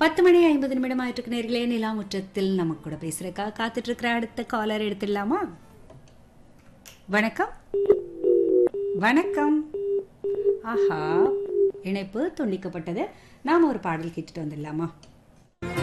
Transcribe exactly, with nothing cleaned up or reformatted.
பத்து மணி ஐம்பது நிமிடம் ஆயிட்டு இருக்கு நேர்களே. நிலா முற்றத்தில் நம்ம கூட பேசுறக்கா காத்துட்டு இருக்கிற அடுத்த காலர் எடுத்துடலாமா? வணக்கம் வணக்கம். ஆஹா, இணைப்பு துண்டிக்கப்பட்டது. நாம ஒரு பாடல் கேட்டுட்டு வந்துடலாமா?